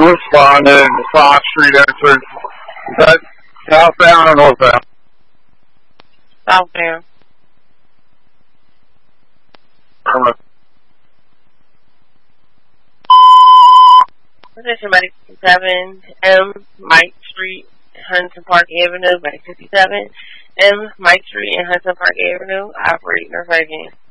responded to 5th Street entrance. Is that southbound or northbound? Southbound. Position by 57 M. Mike Street, Huntington Park Avenue by 57 M. Mike Street and Huntington Park Avenue. Operate North again.